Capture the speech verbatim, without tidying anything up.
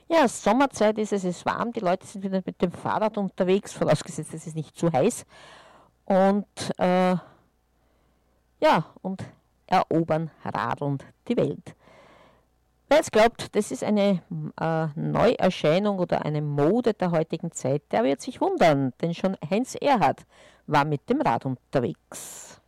Ja, Sommerzeit ist es, es ist warm, die Leute sind wieder mit dem Fahrrad unterwegs, vorausgesetzt es ist nicht zu heiß. Und äh, ja, und erobern, radeln die Welt. Wer jetzt glaubt, das ist eine äh, Neuerscheinung oder eine Mode der heutigen Zeit, der wird sich wundern, denn schon Heinz Erhardt war mit dem Rad unterwegs.